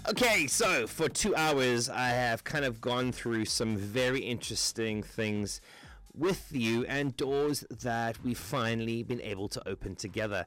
Okay, so for 2 hours, I have kind of gone through some very interesting things with you and doors that we've finally been able to open together.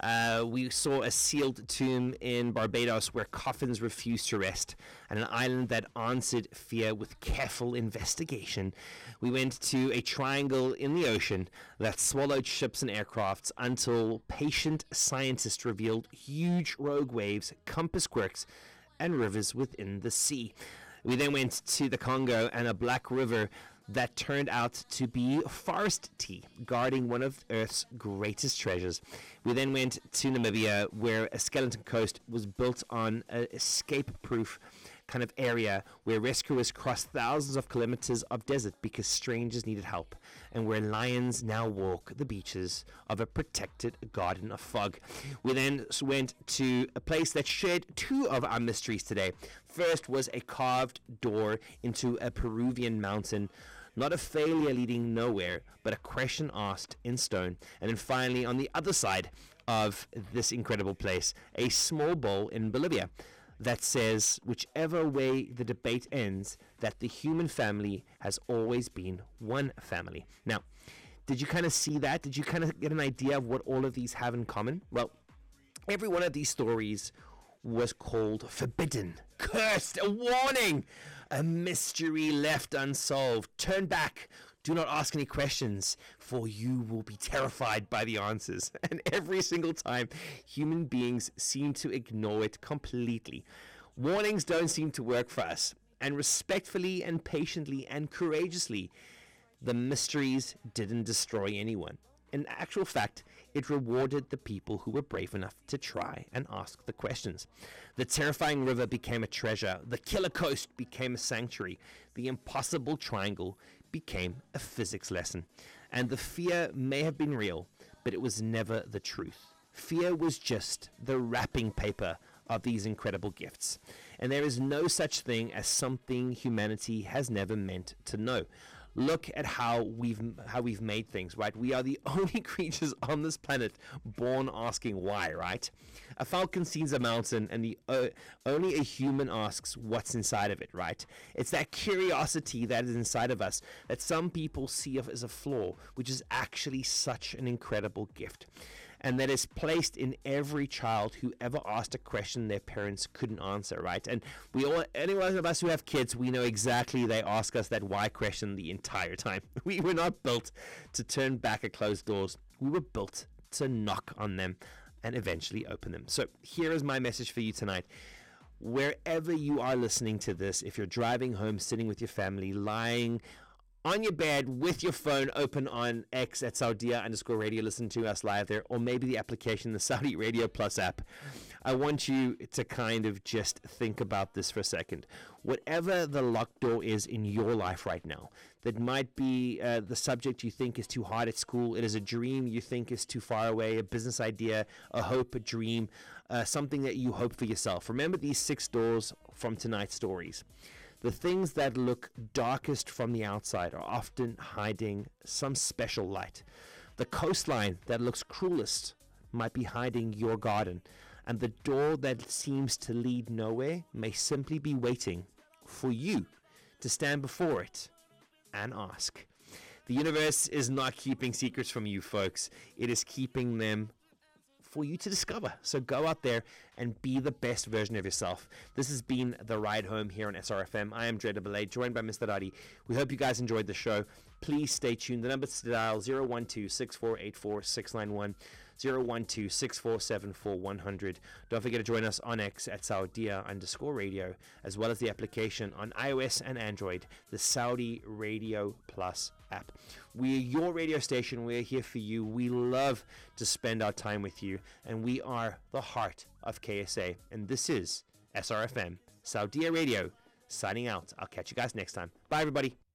We saw a sealed tomb in Barbados where coffins refused to rest, and an island that answered fear with careful investigation. We went to a triangle in the ocean that swallowed ships and aircrafts until patient scientists revealed huge rogue waves, compass quirks, and rivers within the sea. We then went to the Congo and a black river that turned out to be forest tea, guarding one of Earth's greatest treasures. We then went to Namibia, where a skeleton coast was built on an escape-proof kind of area where rescuers crossed thousands of kilometers of desert because strangers needed help, and where lions now walk the beaches of a protected garden of fog. We then went to a place that shared two of our mysteries today. First was a carved door into a Peruvian mountain, not a failure leading nowhere, but a question asked in stone. And then finally, on the other side of this incredible place, a small bowl in Bolivia that says, whichever way the debate ends, that the human family has always been one family. Now, did you kind of see that? Did you kind of get an idea of what all of these have in common? Well, every one of these stories was called forbidden, cursed, a warning, a mystery left unsolved. Turn back. Do not ask any questions, for you will be terrified by the answers. And every single time, human beings seem to ignore it completely. Warnings don't seem to work for us. And respectfully and patiently and courageously, the mysteries didn't destroy anyone. In actual fact, it rewarded the people who were brave enough to try and ask the questions. The terrifying river became a treasure. The killer coast became a sanctuary. The impossible triangle became a physics lesson. And the fear may have been real, but it was never the truth. Fear was just the wrapping paper of these incredible gifts. And there is no such thing as something humanity has never meant to know. Look at how we've made things, right? We are the only creatures on this planet born asking why, right? A falcon sees a mountain, and only a human asks what's inside of it, right? It's that curiosity that is inside of us that some people see as a flaw, which is actually such an incredible gift. And that is placed in every child who ever asked a question their parents couldn't answer, right? And any one of us who have kids, we know exactly they ask us that why question the entire time. We were not built to turn back at closed doors. We were built to knock on them and eventually open them. So here is my message for you tonight. Wherever you are listening to this, if you're driving home, sitting with your family, lying on your bed with your phone open on X at Saudia_radio, listen to us live there, or maybe the application, the Saudi Radio Plus app, I want you to kind of just think about this for a second. Whatever the locked door is in your life right now, that might be the subject you think is too hard at school, it is a dream you think is too far away, a business idea, a hope, a dream, something that you hope for yourself. Remember these 6 doors from tonight's stories. The things that look darkest from the outside are often hiding some special light. The coastline that looks cruelest might be hiding your garden, and the door that seems to lead nowhere may simply be waiting for you to stand before it and ask. The universe is not keeping secrets from you, folks. It is keeping them for you to discover. So go out there and be the best version of yourself. This has been The Ride Home here on SRFM. I am Dre Belay, joined by Mr. Dadi. We hope you guys enjoyed the show. Please stay tuned. The number to dial 012-6484-691, 012-6474-100. Don't forget to join us on X at Saudia_radio, as well as the application on iOS and Android, the Saudi Radio Plus app. We're your radio station. We're here for you. We love to spend our time with you, and we are the heart of KSA. And this is SRFM, Saudi Radio, signing out. I'll catch you guys next time. Bye, everybody.